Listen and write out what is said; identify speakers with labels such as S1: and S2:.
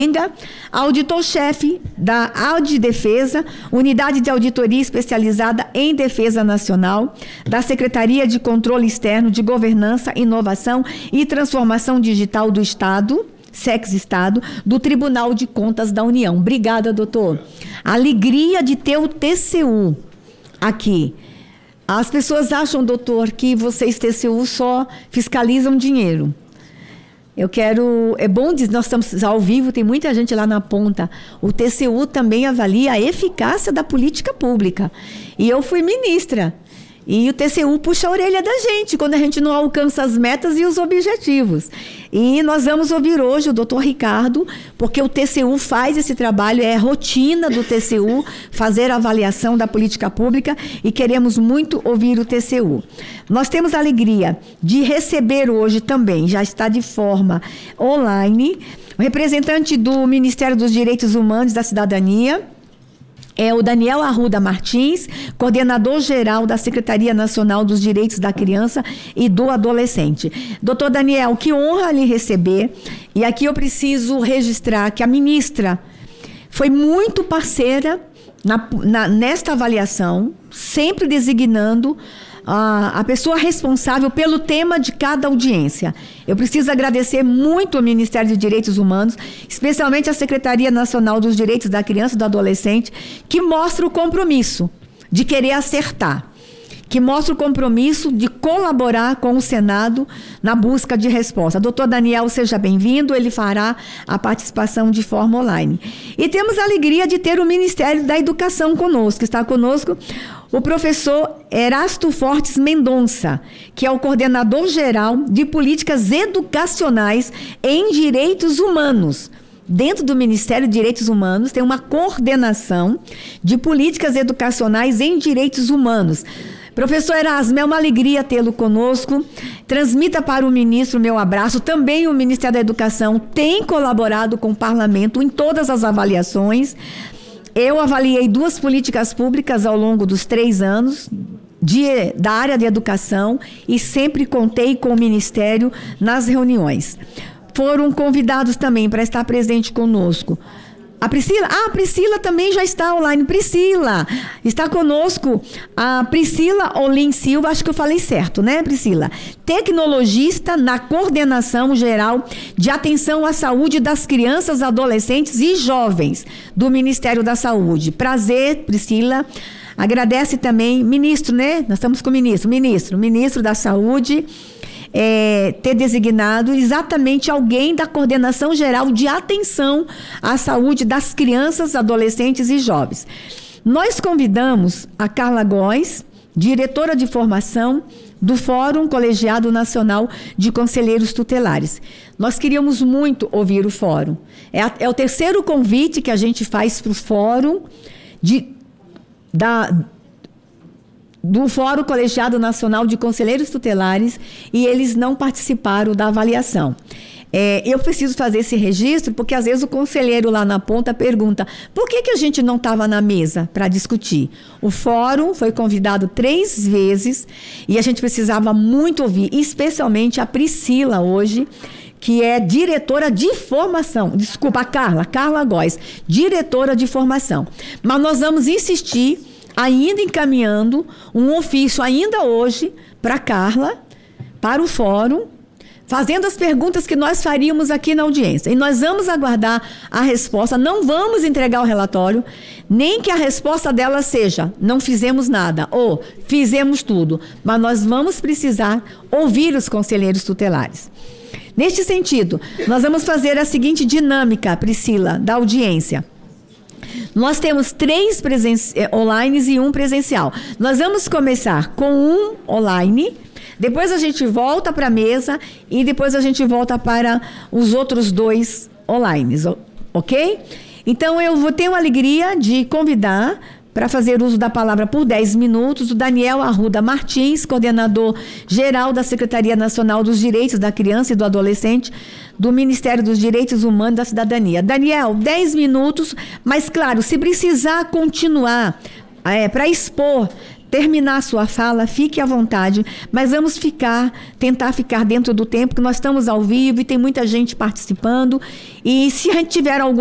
S1: auditor-chefe da Audidefesa, Unidade de Auditoria Especializada em Defesa Nacional, da Secretaria de Controle Externo de Governança, Inovação e Transformação Digital do Estado, SEX-Estado, do Tribunal de Contas da União. Obrigada, doutor. Alegria de ter o TCU aqui. As pessoas acham, doutor, que vocês, TCU, só fiscalizam dinheiro. É bom dizer, nós estamos ao vivo, tem muita gente lá na ponta. O TCU também avalia a eficácia da política pública. E eu fui ministra. E o TCU puxa a orelha da gente quando a gente não alcança as metas e os objetivos. E nós vamos ouvir hoje o doutor Ricardo, porque o TCU faz esse trabalho, é rotina do TCU fazer a avaliação da política pública e queremos muito ouvir o TCU. Nós temos a alegria de receber hoje também, já está de forma online, o representante do Ministério dos Direitos Humanos e da Cidadania, é o Daniel Arruda Martins, coordenador-geral da Secretaria Nacional dos Direitos da Criança e do Adolescente. Doutor Daniel, que honra lhe receber. E aqui eu preciso registrar que a ministra foi muito parceira nesta avaliação, sempre designando a pessoa responsável pelo tema de cada audiência. Eu preciso agradecer muito ao Ministério de Direitos Humanos, especialmente à Secretaria Nacional dos Direitos da Criança e do Adolescente, que mostra o compromisso de querer acertar, que mostra o compromisso de colaborar com o Senado na busca de resposta. Doutor Daniel, seja bem-vindo, ele fará a participação de forma online. E temos a alegria de ter o Ministério da Educação conosco. Está conosco o professor Erasto Fortes Mendonça, que é o coordenador-geral de políticas educacionais em direitos humanos. Dentro do Ministério de Direitos Humanos tem uma coordenação de políticas educacionais em direitos humanos. Professor Erasmo, é uma alegria tê-lo conosco. Transmita para o ministro o meu abraço. Também o Ministério da Educação tem colaborado com o Parlamento em todas as avaliações. Eu avaliei 2 políticas públicas ao longo dos 3 anos da área de educação e sempre contei com o Ministério nas reuniões. Foram convidados também para estar presente conosco a Priscila. A Priscila também já está online. Priscila, está conosco a Priscila Olim Silva, acho que eu falei certo, né, Priscila? Tecnologista na Coordenação Geral de Atenção à Saúde das Crianças, Adolescentes e Jovens do Ministério da Saúde. Prazer, Priscila. Agradece também, ministro, né? Nós estamos com o ministro da Saúde, ter designado exatamente alguém da Coordenação Geral de Atenção à Saúde das Crianças, Adolescentes e Jovens. Nós convidamos a Carla Góes, diretora de formação do Fórum Colegiado Nacional de Conselheiros Tutelares. Nós queríamos muito ouvir o fórum. É o 3º convite que a gente faz para o fórum do Fórum Colegiado Nacional de Conselheiros Tutelares, e eles não participaram da avaliação. Eu preciso fazer esse registro, porque às vezes o conselheiro lá na ponta pergunta por que a gente não estava na mesa para discutir. O fórum foi convidado 3 vezes e a gente precisava muito ouvir, especialmente a Priscila hoje, que é diretora de formação. Desculpa, a Carla Góes, diretora de formação. Mas nós vamos insistir, ainda encaminhando um ofício ainda hoje para Carla, para o fórum, fazendo as perguntas que nós faríamos aqui na audiência. E nós vamos aguardar a resposta, não vamos entregar o relatório, nem que a resposta dela seja, não fizemos nada, ou fizemos tudo, mas nós vamos precisar ouvir os conselheiros tutelares. Neste sentido, nós vamos fazer a seguinte dinâmica, Priscila, da audiência. Nós temos 3 online e 1 presencial. Nós vamos começar com 1 online, depois a gente volta para a mesa e depois a gente volta para os outros 2 online, ok? Então, eu vou ter a alegria de convidar para fazer uso da palavra por 10 minutos o Daniel Arruda Martins, coordenador geral da Secretaria Nacional dos Direitos da Criança e do Adolescente, do Ministério dos Direitos Humanos e da Cidadania. Daniel, 10 minutos, mas claro, se precisar continuar para expor terminar a sua fala, fique à vontade, mas vamos tentar ficar dentro do tempo, que nós estamos ao vivo e tem muita gente participando, e se a gente tiver algum